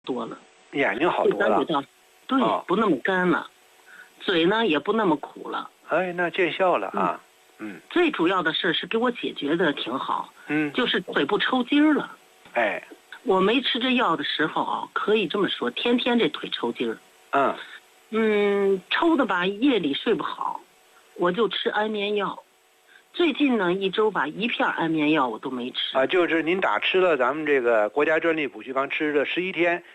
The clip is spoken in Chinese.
多了， 眼睛好多了， 对，不那么干了，嘴呢也不那么苦了。 哎，那见效了啊。 最主要的是给我解决的挺好。就是腿部抽筋了。 哎， 我没吃这药的时候啊，可以这么说，天天这腿抽筋儿。抽的吧，夜里睡不好，我就吃安眠药。最近呢，一周吧，一片安眠药我都没吃。 就是您打吃了咱们这个国家专利补虚方吃了11天，